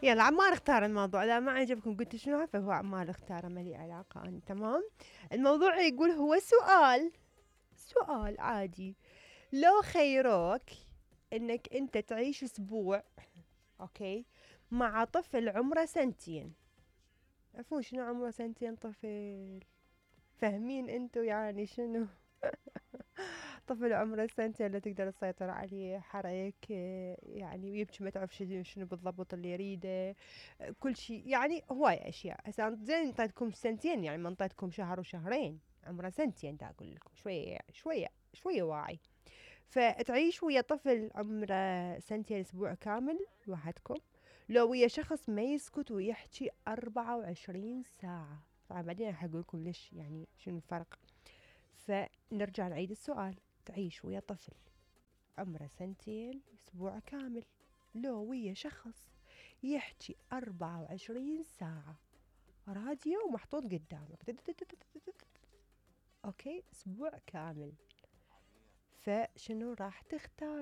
يلا عمار اختار الموضوع، لا ما عجبكم قلتوا شنو، فهو عمار اختار، ما لي علاقة أنا. تمام. الموضوع يقول هو سؤال عادي. لو خيروك انك انت تعيش اسبوع، اوكي، مع طفل عمره سنتين. عارفون شنو عمره سنتين طفل؟ فاهمين انتو يعني شنو؟ طفل عمره سنتين لا تقدر تسيطر عليه، حرك يعني ويبكي ما تعرف شنو بالضبط اللي يريده. كل شيء يعني هواي اشياء. هسه زين انطيتكم سنتين، يعني ما انطيتكم شهر وشهرين، عمره سنتين، دا اقول لكم شويه شويه شويه واعي. فتعيش ويا طفل عمره سنتين اسبوع كامل لوحدكم، لو ويا شخص ما يسكت ويحكي 24 ساعة. طبعا بعدين راح اقول لكم ليش، يعني شنو الفرق. فنرجع نعيد السؤال. تعيش ويا طفل عمره سنتين اسبوع كامل، لو ويا شخص يحكي 24 ساعة، راديو محطوط قدامك، اوكي، اسبوع كامل، فشنو راح تختار؟